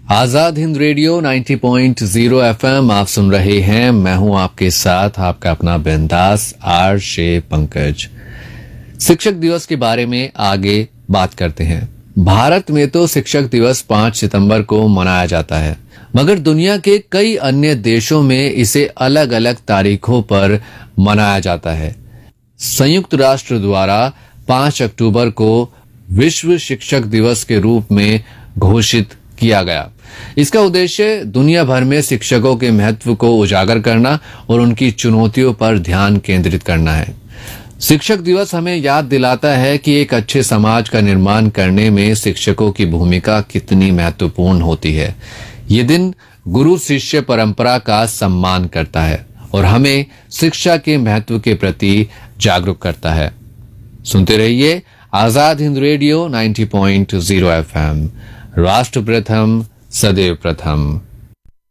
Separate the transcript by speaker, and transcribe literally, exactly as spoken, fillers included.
Speaker 1: Azad Hind radio नब्बे point zero FM आप सुन रहे हैं। मैं हूं आपके साथ आपका अपना बिंदास आरजे पंकज। शिक्षक दिवस के बारे में आगे बात करते हैं। भारत में तो शिक्षक दिवस पाँच सितंबर को मनाया जाता है, मगर दुनिया के कई अन्य देशों में इसे अलग अलग तारीखों पर मनाया जाता है। संयुक्त राष्ट्र द्वारा पाँच अक्टूबर को विश्व शिक्षक दिवस के रूप में घोषित किया गया। इसका उद्देश्य दुनिया भर में शिक्षकों के महत्व को उजागर करना और उनकी चुनौतियों पर ध्यान केंद्रित करना है। शिक्षक दिवस हमें याद दिलाता है कि एक अच्छे समाज का निर्माण करने में शिक्षकों की भूमिका कितनी महत्वपूर्ण होती है। ये दिन गुरु शिष्य परंपरा का सम्मान करता है और हमें शिक्षा के महत्व के प्रति जागरूक करता है। सुनते रहिए आजाद हिंद रेडियो नब्बे पॉइंट ज़ीरो एफएम। राष्ट्र प्रथम, सदैव प्रथम।